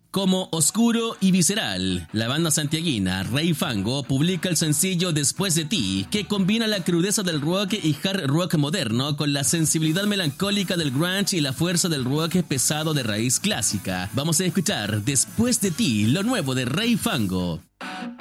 Como oscuro y visceral, la banda santiaguina Rey Fango publica el sencillo Después de ti, que combina la crudeza del rock y hard rock moderno con la sensibilidad melancólica del grunge y la fuerza del rock pesado de raíz clásica. Vamos a escuchar Después de ti, lo nuevo de Rey Fango.